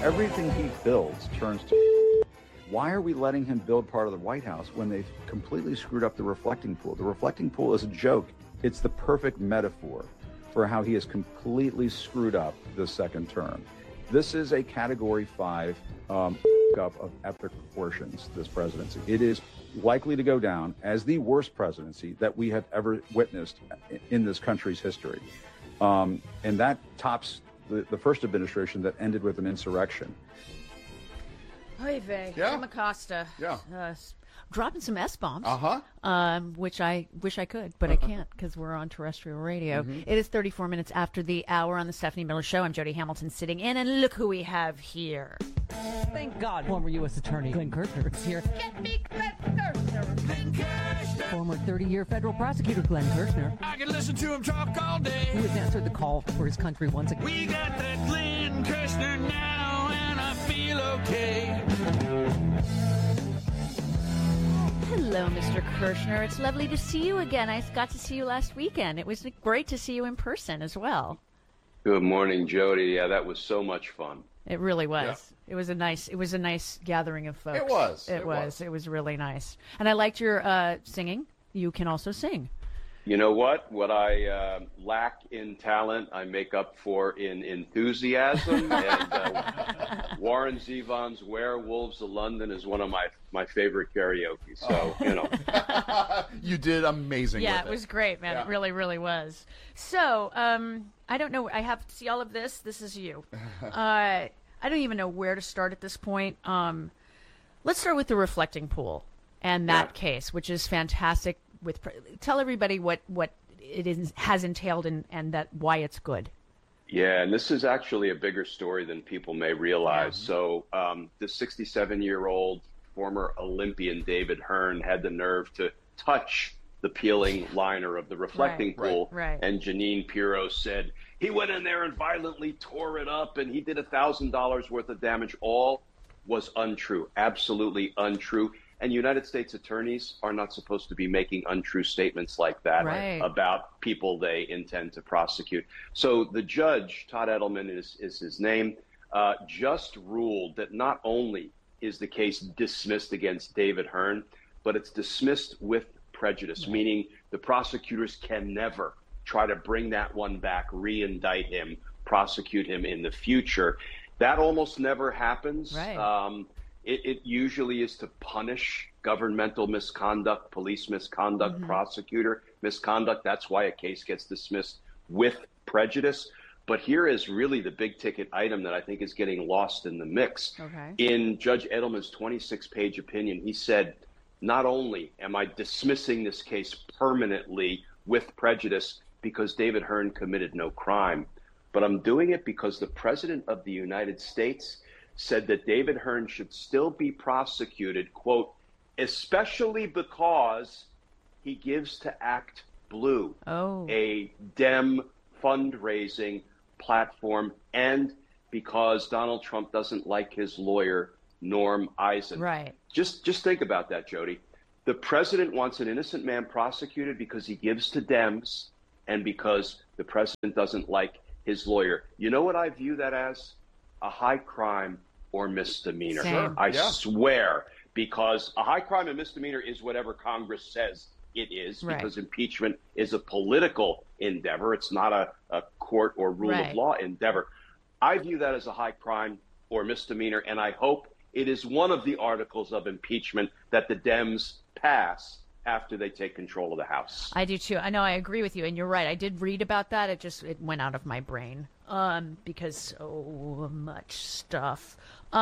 Everything he builds turns to. Why are we letting him build part of the White House when they've completely screwed up the reflecting pool? The reflecting pool is a joke. It's the perfect metaphor for how he has completely screwed up the second term. This is a Category 5 up of epic proportions, this presidency. It is likely to go down as the worst presidency that we have ever witnessed in this country's history. And that tops the first administration that ended with an insurrection. Oy vey. Yeah. Jim Acosta. Yeah. Dropping some S-bombs. Which I wish I could, but I can't because we're on terrestrial radio. It is 34 minutes after the hour on the Stephanie Miller Show. I'm Jody Hamilton sitting in, and look who we have here. Thank God former U.S. Attorney Glenn Kirshner is here. Get me Glenn Kirshner. Glenn Kirshner. Former 30-year federal prosecutor Glenn Kirshner, I can listen to him talk all day. who has answered the call for his country once again. We got that Glenn Kirshner now, and I feel okay. Hello, Mr. Kirshner. It's lovely to see you again. I got to see you last weekend. It was great to see you in person as well. Good morning, Jody. Yeah, that was so much fun. It really was. Yeah. It was a nice gathering of folks. It was. It was really nice. And I liked your singing. You can also sing. You know what? What I lack in talent, I make up for in enthusiasm. And Warren Zevon's Werewolves of London is one of my favorite karaoke. So, you know. You did amazing with it was great, man. Yeah. It really, really was. So, I don't know. I have to see all of this. This is you. I don't even know where to start at this point. Let's start with the reflecting pool and that case, which is fantastic. Tell everybody what it has entailed and that why it's good. Yeah, and this is actually a bigger story than people may realize. So the 67-year-old former Olympian David Hearn had the nerve to touch the peeling liner of the reflecting pool. Right. And Jeanine Pirro said he went in there and violently tore it up and he did $1,000 worth of damage. All was untrue, absolutely untrue. And United States attorneys are not supposed to be making untrue statements like that about people they intend to prosecute. So the judge, Todd Edelman is his name, just ruled that not only is the case dismissed against David Hearn, but it's dismissed with prejudice, meaning the prosecutors can never try to bring that one back, re-indict him, prosecute him in the future. That almost never happens. Right. It usually is to punish governmental misconduct, police misconduct, prosecutor misconduct. That's why a case gets dismissed with prejudice. But here is really the big ticket item that I think is getting lost in the mix. Okay. In Judge Edelman's 26-page opinion, he said, not only am I dismissing this case permanently with prejudice because David Hearn committed no crime, but I'm doing it because the President of the United States said that David Hearn should still be prosecuted, quote, especially because he gives to Act Blue, a Dem fundraising platform, and because Donald Trump doesn't like his lawyer, Norm Eisen. Right. Just think about that, Jody. The president wants an innocent man prosecuted because he gives to Dems and because the president doesn't like his lawyer. You know what I view that as? A high crime or misdemeanor. Same. I swear, because a high crime and misdemeanor is whatever Congress says it is, because impeachment is a political endeavor. It's not a court or rule of law endeavor. I view that as a high crime or misdemeanor, and I hope it is one of the articles of impeachment that the Dems pass after they take control of the House. I do too. I know, I agree with you, and you're right. I did read about that. It went out of my brain because so much stuff.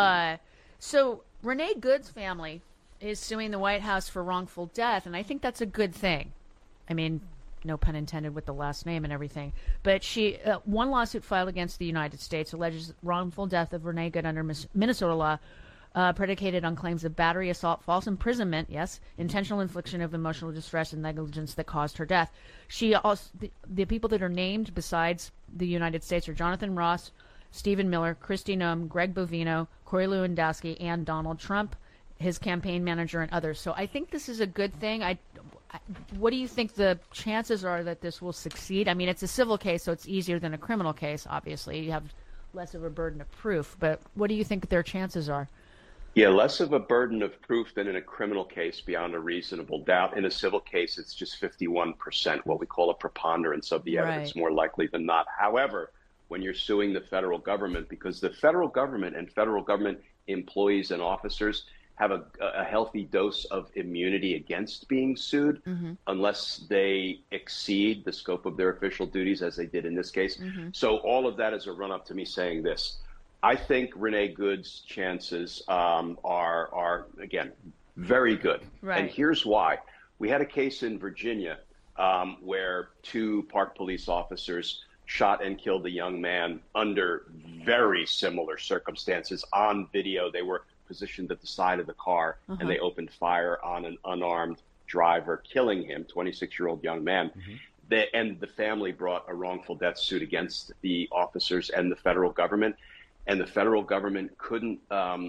So Renee Good's family is suing the White House for wrongful death, and I think that's a good thing. I mean, no pun intended with the last name and everything. But one lawsuit filed against the United States alleges wrongful death of Renee Good under Minnesota law, predicated on claims of battery, assault, false imprisonment, intentional infliction of emotional distress and negligence that caused her death. She also, the people that are named besides the United States are Jonathan Ross, Stephen Miller, Kristi Noem, Greg Bovino, Corey Lewandowski, and Donald Trump, his campaign manager, and others. So I think this is a good thing. What do you think the chances are that this will succeed? I mean, it's a civil case, so it's easier than a criminal case, obviously. You have less of a burden of proof. But what do you think their chances are? Yeah, less of a burden of proof than in a criminal case beyond a reasonable doubt. In a civil case, it's just 51%, what we call a preponderance of the evidence, more likely than not. However, when you're suing the federal government, because the federal government and federal government employees and officers have a healthy dose of immunity against being sued unless they exceed the scope of their official duties, as they did in this case. So all of that is a run-up to me saying this. I think Renee Good's chances are, again, very good. Right. And here's why. We had a case in Virginia where 2 Park police officers shot and killed a young man under very similar circumstances. On video, they were positioned at the side of the car, and they opened fire on an unarmed driver, killing him, 26-year-old young man. And the family brought a wrongful death suit against the officers and the federal government. And the federal government couldn't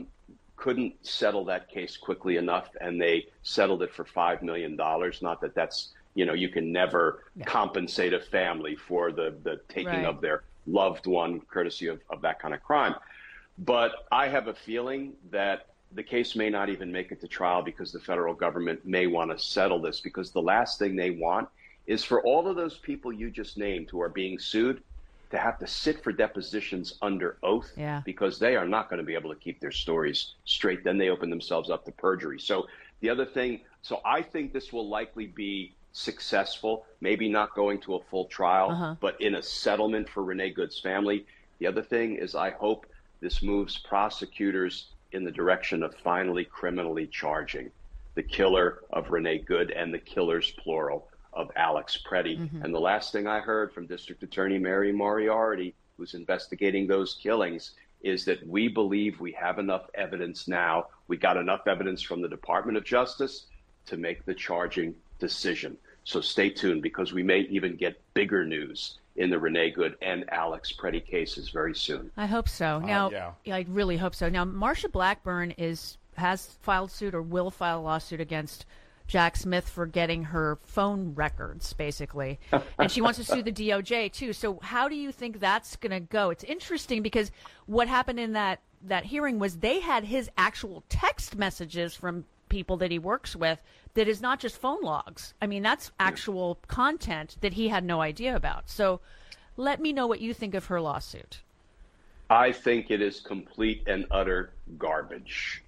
settle that case quickly enough, and they settled it for $5 million. Not that that's, you can never compensate a family for the taking of their loved one, courtesy of that kind of crime. But I have a feeling that the case may not even make it to trial because the federal government may want to settle this, because the last thing they want is for all of those people you just named who are being sued to have to sit for depositions under oath, because they are not going to be able to keep their stories straight. Then they open themselves up to perjury. So the other thing, so I think this will likely be successful, maybe not going to a full trial, but in a settlement for Renee Good's family. The other thing is I hope this moves prosecutors in the direction of finally criminally charging the killer of Renee Good and the killers, plural, of Alex Preddy. And the last thing I heard from District Attorney Mary Moriarty, who's investigating those killings, is that we believe we have enough evidence now. We got enough evidence from the Department of Justice to make the charging decision. So stay tuned, because we may even get bigger news in the Renee Good and Alex Preddy cases very soon. I hope so. Now, I really hope so. Now, Marsha Blackburn has filed suit or will file a lawsuit against Jack Smith for getting her phone records, basically. And she wants to sue the DOJ, too. So how do you think that's going to go? It's interesting because what happened in that hearing was they had his actual text messages from people that he works with that is not just phone logs. I mean, that's actual content that he had no idea about. So let me know what you think of her lawsuit. I think it is complete and utter garbage.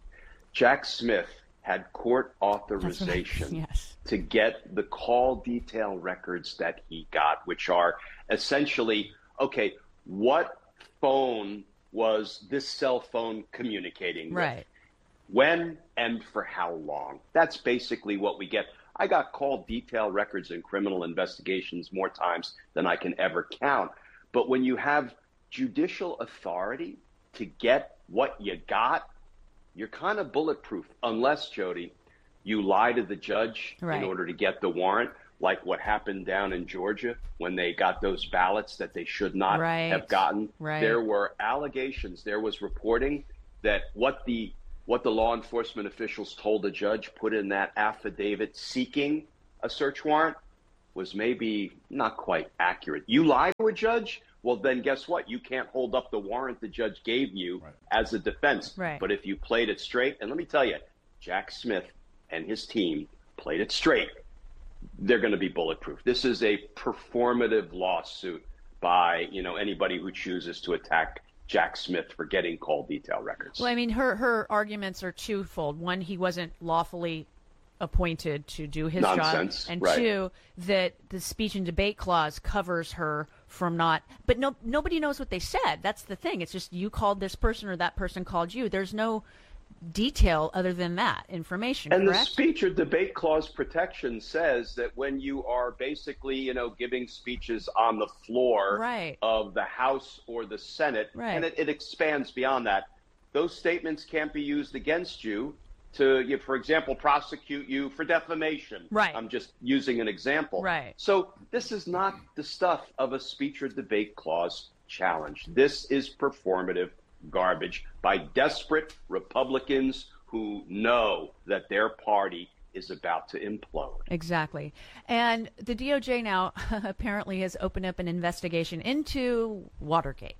Jack Smith had court authorization to get the call detail records that he got, which are essentially, okay, what phone was this cell phone communicating with? When and for how long? That's basically what we get. I got call detail records in criminal investigations more times than I can ever count. But when you have judicial authority to get what you got, you're kind of bulletproof, unless, Jody, you lie to the judge in order to get the warrant, like what happened down in Georgia when they got those ballots that they should not have gotten. There were allegations. There was reporting that what the law enforcement officials told the judge put in that affidavit seeking a search warrant was maybe not quite accurate. You lie to a judge? Well, then guess what? You can't hold up the warrant the judge gave you as a defense. But if you played it straight, and let me tell you, Jack Smith and his team played it straight, they're going to be bulletproof. This is a performative lawsuit by, anybody who chooses to attack Jack Smith for getting call detail records. Well, I mean, her arguments are twofold. One, he wasn't lawfully appointed to do his job, and two, that the speech and debate clause covers her from not. But nobody knows what they said. That's the thing. It's just you called this person or that person called you. There's no detail other than that information. And correct? The speech or debate clause protection says that when you are basically, giving speeches on the floor of the House or the Senate, and it expands beyond that, those statements can't be used against you to, for example, prosecute you for defamation. I'm just using an example. So this is not the stuff of a speech or debate clause challenge. This is performative garbage by desperate Republicans who know that their party is about to implode. Exactly. And the DOJ now apparently has opened up an investigation into Watergate.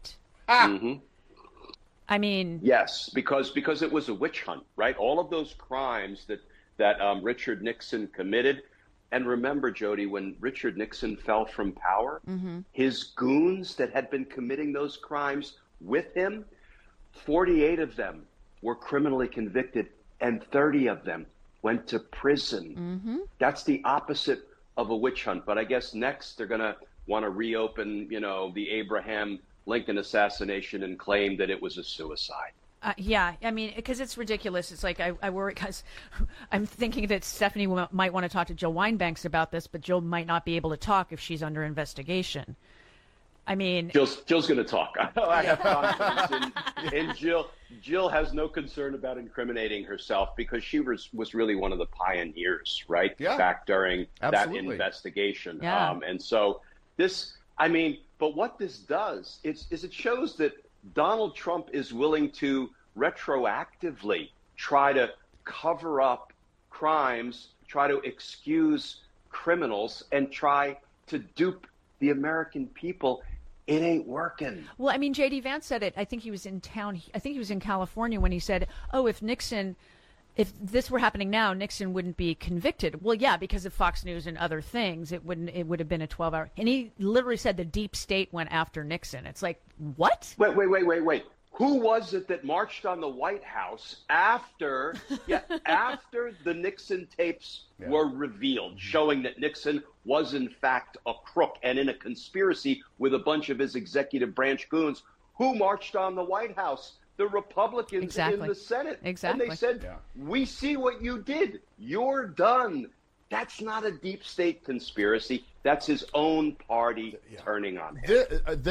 I mean, Yes, because it was a witch hunt, right? All of those crimes that Richard Nixon committed. And remember, Jody, when Richard Nixon fell from power, his goons that had been committing those crimes with him, 48 of them were criminally convicted, and 30 of them went to prison. That's the opposite of a witch hunt. But I guess next they're going to want to reopen, the Abraham Lincoln assassination and claim that it was a suicide. yeah, I mean, because it's ridiculous. It's like I worry because I'm thinking that Stephanie might want to talk to Jill Wine-Banks about this, but Jill might not be able to talk if she's under investigation. I mean, Jill's going to talk. I have confidence in Jill. Jill has no concern about incriminating herself because she was really one of the pioneers, right? Yeah. Back during Absolutely. that investigation. Yeah. And so but what this does is it shows that Donald Trump is willing to retroactively try to cover up crimes, try to excuse criminals, and try to dupe the American people. It ain't working. well, I mean, J.D. Vance said it. I think he was in town. I think he was in California when he said, "Oh, if this were happening now, Nixon wouldn't be convicted." Well, yeah, because of Fox News and other things, it would have been a 12-hour. And he literally said the deep state went after Nixon. It's like, what? Wait. Who was it that marched on the White House after the Nixon tapes were revealed, showing that Nixon was in fact a crook and in a conspiracy with a bunch of his executive branch goons? Who marched on the White House? The Republicans Exactly. in the Senate. Exactly. And they said, we see what you did. You're done. That's not a deep state conspiracy. That's his own party turning on him.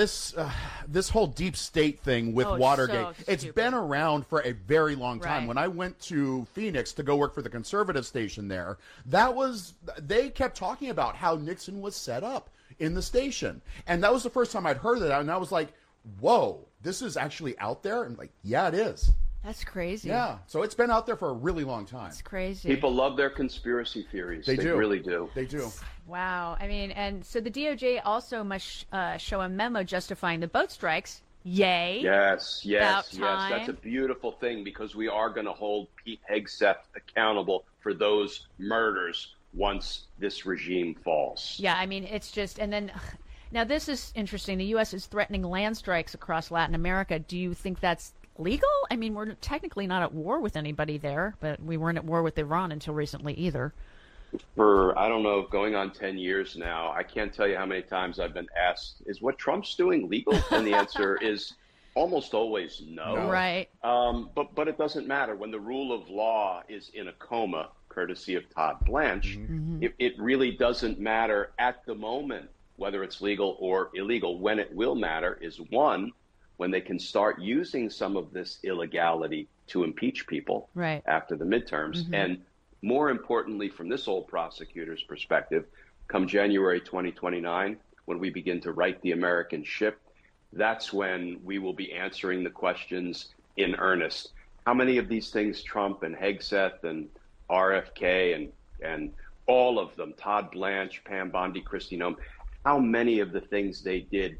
This whole deep state thing with Oh, it's Watergate, so it's stupid. been around for a very long time. Right. When I went to Phoenix to go work for the conservative station there, they kept talking about how Nixon was set up in the station. And that was the first time I'd heard that, and I was like, whoa, this is actually out there? And like, yeah, it is. That's crazy. Yeah. So it's been out there for a really long time. It's crazy. People love their conspiracy theories. They do. Really do. They do. Wow. I mean, and so the DOJ also must show a memo justifying the boat strikes. Yay. Yes. About That's time. a beautiful thing because we are going to hold Pete Hegseth accountable for those murders once this regime falls. Yeah, I mean, it's just, and then, now this is interesting. The U.S. is threatening land strikes across Latin America. Do you think that's legal? I mean, we're technically not at war with anybody there, but we weren't at war with Iran until recently either. For, I don't know, going on 10 years now, I can't tell you how many times I've been asked, is what Trump's doing legal? And the answer is almost always no. Right. But it doesn't matter. When the rule of law is in a coma, courtesy of Todd Blanche, it really doesn't matter at the moment whether it's legal or illegal. When it will matter is, one, when they can start using some of this illegality to impeach people Right. after the midterms. And more importantly, from this old prosecutor's perspective, come January 2029, when we begin to right the American ship, that's when we will be answering the questions in earnest. How many of these things Trump and Hegseth and RFK and all of them, Todd Blanche, Pam Bondi, Kristi Noem, how many of the things they did